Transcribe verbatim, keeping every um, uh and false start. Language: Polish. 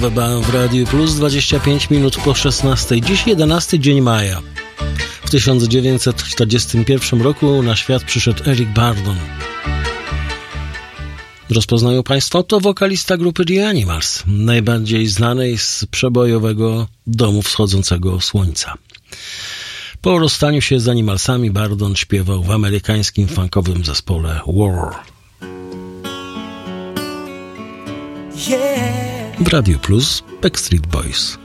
W Radiu Plus dwadzieścia pięć minut po szesnastej. Dziś jedenasty dzień maja. W tysiąc dziewięćset czterdziestym pierwszym roku na świat przyszedł Eric Burdon. Rozpoznają Państwo, to wokalista grupy The Animals, najbardziej znanej z przebojowego Domu Wschodzącego Słońca. Po rozstaniu się z Animalsami Burdon śpiewał w amerykańskim funkowym zespole War. W Radiu Plus Backstreet Boys.